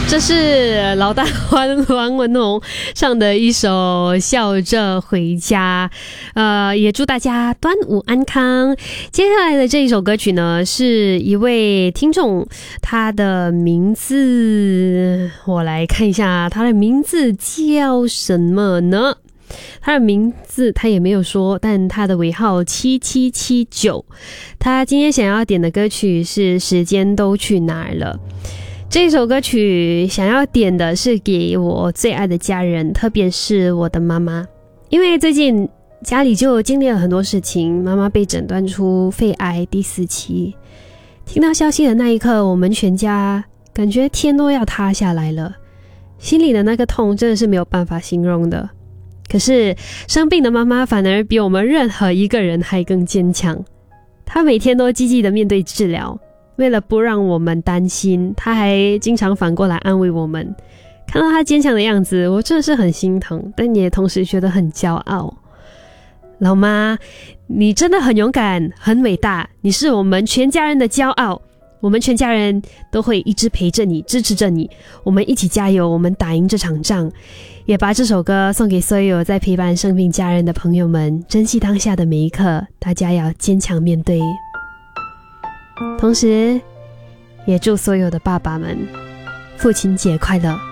这是老大王文宏唱的一首《笑着回家》，也祝大家端午安康。接下来的这一首歌曲呢，是一位听众，他的名字我来看一下，他的名字叫什么呢？他的名字他也没有说，但他的尾号7779。他今天想要点的歌曲是《时间都去哪儿了》。这首歌曲想要点的是给我最爱的家人，特别是我的妈妈，因为最近家里就经历了很多事情，妈妈被诊断出肺癌第4期。听到消息的那一刻，我们全家感觉天都要塌下来了，心里的那个痛真的是没有办法形容的。可是生病的妈妈反而比我们任何一个人还更坚强，她每天都积极的面对治疗，为了不让我们担心，她还经常反过来安慰我们。看到她坚强的样子，我真的是很心疼，但也同时觉得很骄傲。老妈，你真的很勇敢，很伟大，你是我们全家人的骄傲，我们全家人都会一直陪着你，支持着你，我们一起加油，我们打赢这场仗。也把这首歌送给所有在陪伴生病家人的朋友们，珍惜当下的每一刻，大家要坚强面对。同时也祝所有的爸爸们父亲节快乐。